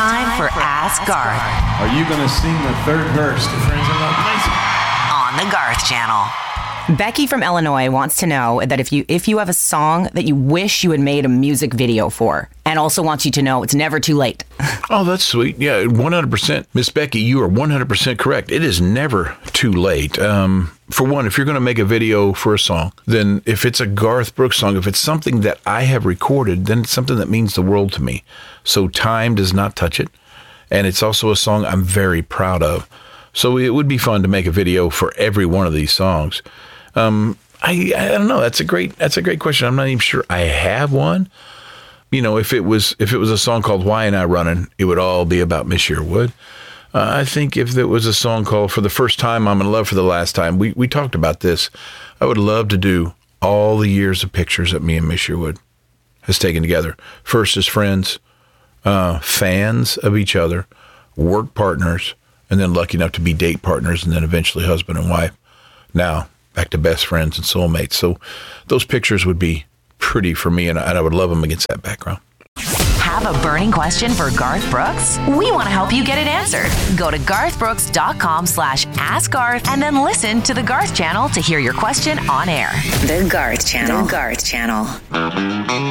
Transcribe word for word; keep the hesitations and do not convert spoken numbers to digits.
time for Ask Garth Are you going to sing the third verse to Friends in Low Places? on the Garth Channel. Becky from Illinois wants to know that if you if you have a song that you wish you had made a music video for, and also wants you to know it's never too late. Oh, that's sweet. Yeah, one hundred percent. Miss Becky, you are one hundred percent correct. It is never too late. Um, for one, if you're going to make a video for a song, then if it's a Garth Brooks song, if it's something that I have recorded, then it's something that means the world to me. So time does not touch it. And it's also a song I'm very proud of. So it would be fun to make a video for every one of these songs. Um, I I don't know. That's a great that's a great question. I'm not even sure I have one. You know, if it was if it was a song called "Why Ain't I Running," it would all be about Miss Yearwood. Uh, I think if there was a song called "For the First Time, I'm in Love for the Last Time," we we talked about this. I would love to do all the years of pictures that me and Miss Yearwood has taken together. First as friends, uh, fans of each other, work partners, and then lucky enough to be date partners, and then eventually husband and wife. Now back to best friends and soulmates. So those pictures would be pretty for me, and I would love them against that background. Have a burning question for Garth Brooks? We want to help you get it answered. Go to garthbrooks.com slash ask Garth and then listen to the Garth Channel to hear your question on air. The Garth Channel. The Garth Channel.